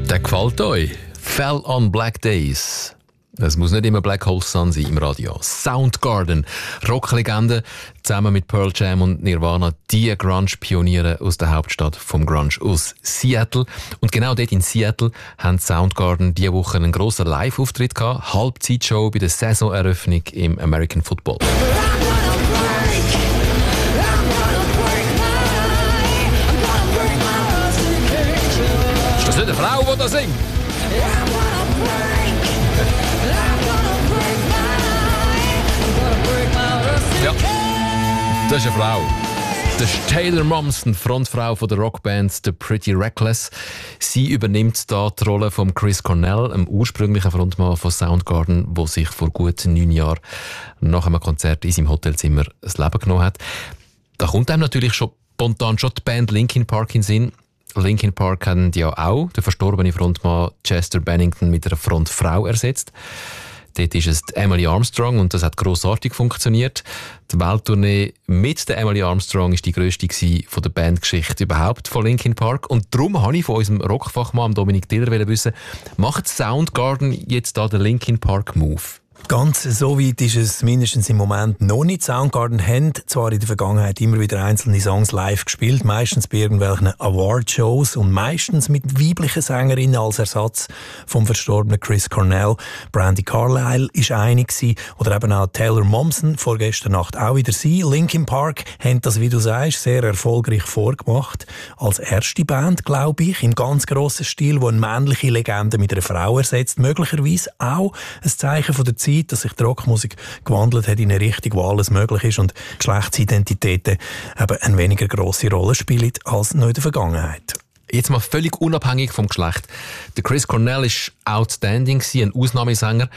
Der gefällt euch. Fell on Black Days. Es muss nicht immer Black Hole Sun sein im Radio. Soundgarden, Rocklegende, zusammen mit Pearl Jam und Nirvana, die Grunge-Pioniere aus der Hauptstadt vom Grunge, aus Seattle. Und genau dort in Seattle haben Soundgarden diese Woche einen grossen Live-Auftritt gehabt, Halbzeitshow bei der Saisoneröffnung im American Football. Ist das nicht eine Frau, die da singt? Ja, das ist eine Frau. Das ist Taylor Momsen, Frontfrau von der Rockband The Pretty Reckless. Sie übernimmt da die Rolle von Chris Cornell, einem ursprünglichen Frontmann von Soundgarden, der sich vor gut 9 Jahren nach einem Konzert in seinem Hotelzimmer das Leben genommen hat. Da kommt einem natürlich spontan schon die Band Linkin Park in den Sinn. Linkin Park haben ja auch den verstorbenen Frontmann Chester Bennington mit einer Frontfrau ersetzt. Dort ist es Emily Armstrong und das hat grossartig funktioniert. Die Welttournee mit der Emily Armstrong war die grösste von der Bandgeschichte überhaupt von Linkin Park. Und darum wollte ich von unserem Rockfachmann Dominik Diller wissen, macht Soundgarden jetzt da den Linkin Park Move? Ganz so weit ist es mindestens im Moment noch nicht. Soundgarden haben zwar in der Vergangenheit immer wieder einzelne Songs live gespielt, meistens bei irgendwelchen Award-Shows und meistens mit weiblichen Sängerinnen als Ersatz vom verstorbenen Chris Cornell. Brandi Carlile war eine gewesen, oder eben auch Taylor Momsen, vorgestern Nacht auch wieder sie. Linkin Park haben das, wie du sagst, sehr erfolgreich vorgemacht. Als erste Band, glaube ich, im ganz grossen Stil, wo eine männliche Legende mit einer Frau ersetzt. Möglicherweise auch ein Zeichen von der Zeit, dass sich die Rockmusik gewandelt hat in eine Richtung, wo alles möglich ist und Geschlechtsidentitäten eben eine weniger grosse Rolle spielen als noch in der Vergangenheit. Jetzt mal völlig unabhängig vom Geschlecht. Der Chris Cornell war outstanding, ein Ausnahmesänger.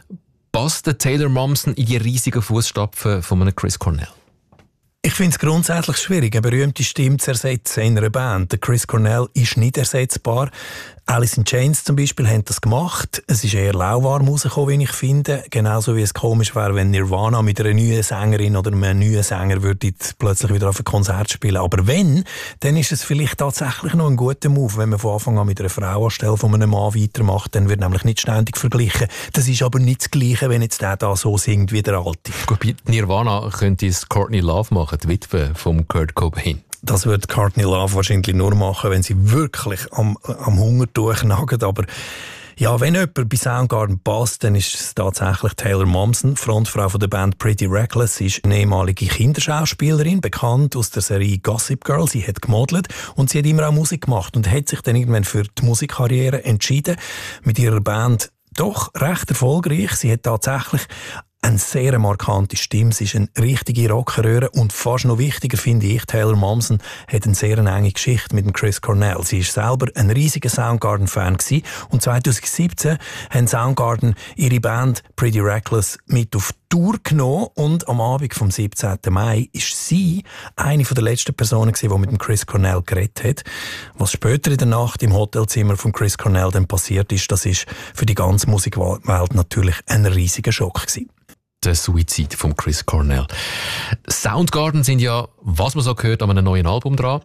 Passt der Taylor Momsen in die riesigen Fußstapfen von einem Chris Cornell? Ich finde es grundsätzlich schwierig, eine berühmte Stimme zu ersetzen in einer Band. Der Chris Cornell ist nicht ersetzbar. Alice in Chains zum Beispiel haben das gemacht. Es ist eher lauwarm rausgekommen, wie ich finde. Genauso wie es komisch wäre, wenn Nirvana mit einer neuen Sängerin oder einem neuen Sänger würde plötzlich wieder auf ein Konzert spielen. Aber wenn, dann ist es vielleicht tatsächlich noch ein guter Move, wenn man von Anfang an mit einer Frau anstelle von einem Mann weitermacht. Dann wird nämlich nicht ständig verglichen. Das ist aber nicht das Gleiche, wenn jetzt der da so singt wie der Alte. Gut, bei Nirvana könnte es Courtney Love machen, die Witwe von Kurt Cobain. Das wird Courtney Love wahrscheinlich nur machen, wenn sie wirklich am Hunger durchnagt. Aber ja, wenn jemand bei Soundgarden passt, dann ist es tatsächlich Taylor Momsen, Frontfrau von der Band Pretty Reckless. Sie ist eine ehemalige Kinderschauspielerin, bekannt aus der Serie Gossip Girl. Sie hat gemodelt und sie hat immer auch Musik gemacht und hat sich dann irgendwann für die Musikkarriere entschieden. Mit ihrer Band doch recht erfolgreich. Sie hat tatsächlich eine sehr markante Stimme. Sie ist eine richtige Rockröhre und fast noch wichtiger finde ich, Taylor Momsen hat eine sehr enge Geschichte mit dem Chris Cornell. Sie ist selber ein riesiger Soundgarden-Fan gewesen und 2017 haben Soundgarden ihre Band Pretty Reckless mit auf Tour genommen und am Abend vom 17. Mai ist sie eine der letzten Personen gewesen, die mit dem Chris Cornell geredet hat. Was später in der Nacht im Hotelzimmer von Chris Cornell dann passiert ist, das ist für die ganze Musikwelt natürlich ein riesiger Schock gewesen. Der Suizid von Chris Cornell. Soundgarden sind ja, was man so gehört, an einem neuen Album dran,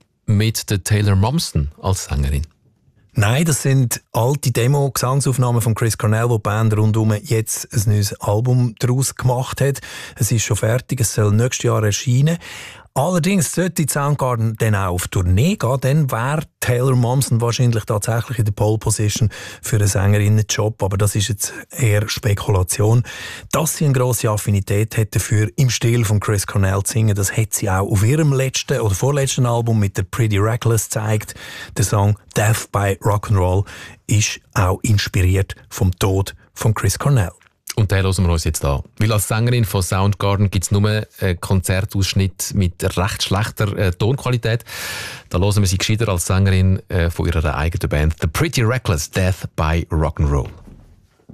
mit der Taylor Momsen als Sängerin. Nein, das sind alte Demo-Gesangsaufnahmen von Chris Cornell, wo die Band rundum jetzt ein neues Album daraus gemacht hat. Es ist schon fertig, es soll nächstes Jahr erscheinen. Allerdings sollte die Soundgarden dann auch auf Tournee gehen, dann wäre Taylor Momsen wahrscheinlich tatsächlich in der Pole Position für einen Sängerinnenjob, aber das ist jetzt eher Spekulation. Dass sie eine grosse Affinität hat dafür, im Stil von Chris Cornell zu singen, das hat sie auch auf ihrem letzten oder vorletzten Album mit der Pretty Reckless gezeigt. Der Song Death by Rock'n'Roll ist auch inspiriert vom Tod von Chris Cornell. Und den hören wir uns jetzt an. Weil als Sängerin von Soundgarden gibt es nur einen Konzertausschnitt mit recht schlechter Tonqualität. Da hören wir sie gescheiter als Sängerin von ihrer eigenen Band The Pretty Reckless, Death by Rock'n'Roll.